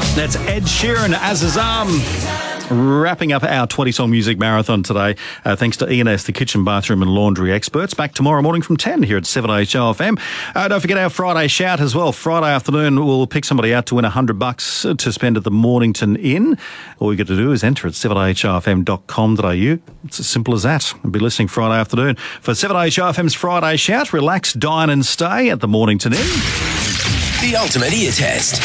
That's Ed Sheeran, Azazam. Wrapping up our 20-song music marathon today. Thanks to E&S, the kitchen, bathroom and laundry experts. Back tomorrow morning from 10 here at 7HOFM. Don't forget our Friday shout as well. Friday afternoon, we'll pick somebody out to win $100 to spend at the Mornington Inn. All you got to do is enter at 7HOFM.com.au. It's as simple as that. We'll be listening Friday afternoon for 7HOFM's Friday shout. Relax, dine and stay at the Mornington Inn. The ultimate ear test.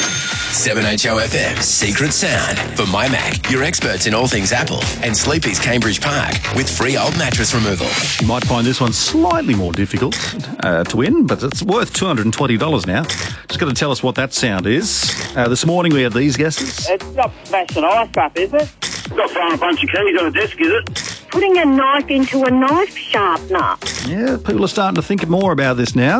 7HOFM's Secret Sound for My Mac, your experts in all things Apple, and Sleepy's Cambridge Park with free old mattress removal. You might find this one slightly more difficult to win, but it's worth $220 now. Just got to tell us what that sound is. This morning we had these guesses. It's not smashing ice up, is it? Not throwing a bunch of keys on a desk, is it? Putting a knife into a knife sharpener. Yeah, people are starting to think more about this now.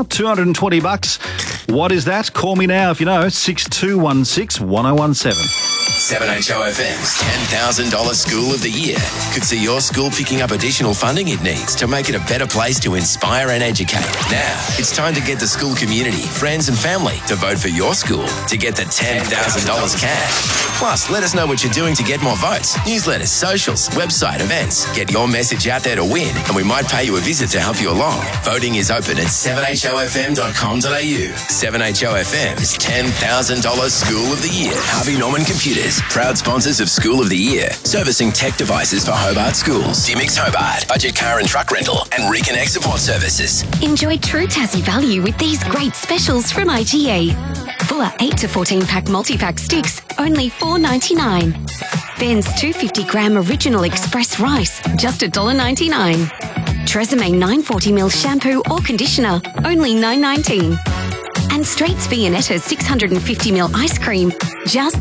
$220. What is that? Call me now if you know. 6216 1017. 7HOFM's $10,000 School of the Year could see your school picking up additional funding it needs to make it a better place to inspire and educate. Now, it's time to get the school community, friends and family to vote for your school to get the $10,000 cash. Plus, let us know what you're doing to get more votes. Newsletters, socials, website, events. Get your message out there to win, and we might pay you a visit to help you along. Voting is open at 7HOFM.com.au. 7HOFM's $10,000 School of the Year. Harvey Norman Computers, proud sponsors of School of the Year, servicing tech devices for Hobart schools. Dimix Hobart, budget car and truck rental, and Reconnect support services. Enjoy true Tassie value with these great specials from IGA. Fuller 8 to 14 pack multi-pack sticks, only $4.99. Ben's 250-gram original express rice, just $1.99. Tresemme 940ml shampoo or conditioner, only $9.19. And Straits Viennetta 650ml ice cream, just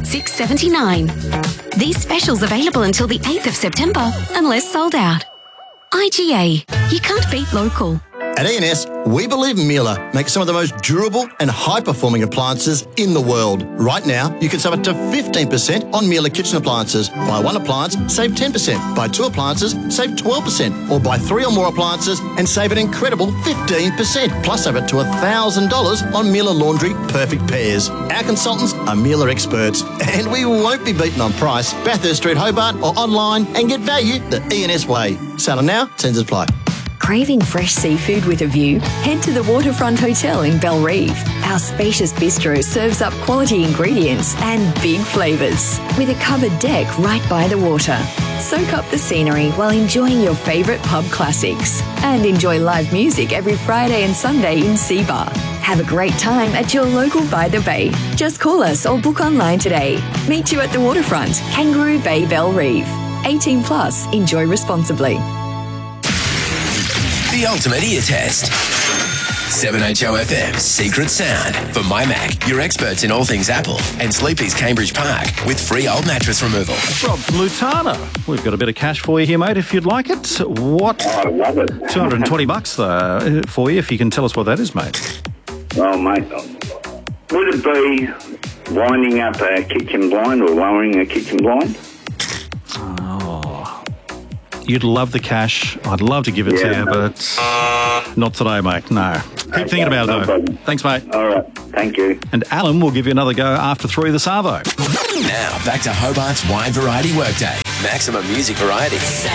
$6.79. These specials available until the 8th of September, unless sold out. IGA, you can't beat local. At E&S, we believe Miele makes some of the most durable and high-performing appliances in the world. Right now, you can save up to 15% on Miele kitchen appliances. Buy one appliance, save 10%. Buy two appliances, save 12%. Or buy three or more appliances and save an incredible 15%. Plus, save up to $1,000 on Miele Laundry Perfect Pairs. Our consultants are Miele experts, and we won't be beaten on price. Bathurst Street, Hobart, or online and get value the E&S way. Sale now, terms apply. Craving fresh seafood with a view? Head to the Waterfront Hotel in Bellerive. Our spacious bistro serves up quality ingredients and big flavours with a covered deck right by the water. Soak up the scenery while enjoying your favourite pub classics and enjoy live music every Friday and Sunday in Seabar. Have a great time at your local By the Bay. Just call us or book online today. Meet you at the Waterfront, Kangaroo Bay, Bellerive. 18 plus, enjoy responsibly. The ultimate ear test. 7HOFM's Secret Sound for My Mac, your experts in all things Apple, and Sleepy's Cambridge Park with free old mattress removal. Rob Lutana, we've got a bit of cash for you here, mate, if you'd like it. What? I love it. $220 for you, if you can tell us what that is, mate. Well, mate, would it be winding up a kitchen blind or lowering a kitchen blind? You'd love the cash. I'd love to give it to you, but not today, mate. No. Keep thinking about it, though. Problem. Thanks, mate. All right. Thank you. And Alan will give you another go after 3 this Arvo. Now, back to Hobart's wide variety workday. Maximum music variety.